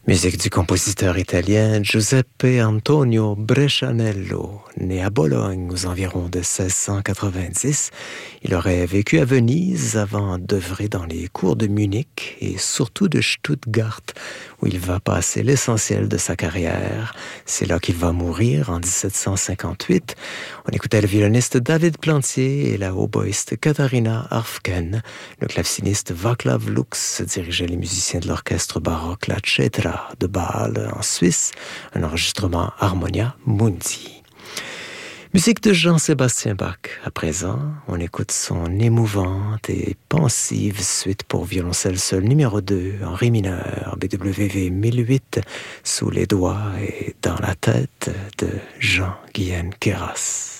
Musique du compositeur italien Giuseppe Antonio Brescianello. Né à Bologne aux environs de 1690, il aurait vécu à Venise avant d'œuvrer dans les cours de Munich et surtout de Stuttgart, où il va passer l'essentiel de sa carrière. C'est là qu'il va mourir en 1758. On écoutait le violoniste David Plantier et la hautboïste Katharina Arfken. Le claveciniste Václav Lux dirigeait les musiciens de l'orchestre baroque La Cetra de Bâle en Suisse, un enregistrement Harmonia Mundi. Musique de Jean-Sébastien Bach. À présent, on écoute son émouvante et pensive suite pour violoncelle seul numéro 2 en ré mineur, BWV 1008, sous les doigts et dans la tête de Jean-Guilhem Queyras.